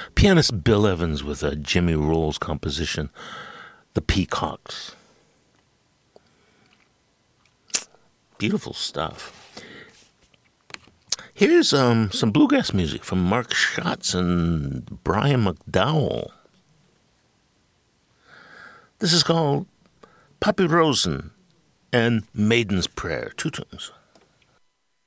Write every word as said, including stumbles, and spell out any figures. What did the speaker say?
Pianist Bill Evans with a Jimmy Rolls composition, The Peacocks. Beautiful stuff. Here's um, some bluegrass music from Mark Schatz and Brian McDowell. This is called Pappy Rosen and Maiden's Prayer, two tunes.